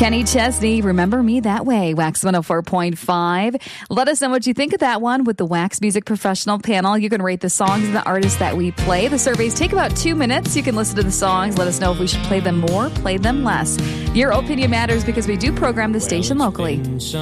Kenny Chesney, Remember Me That Way, Wax 104.5. Let us know what you think of that one with the Wax Music Professional panel. You can rate the songs and the artists that we play. The surveys take about 2 minutes. You can listen to the songs. Let us know if we should play them more, play them less. Your opinion matters because we do program the station locally.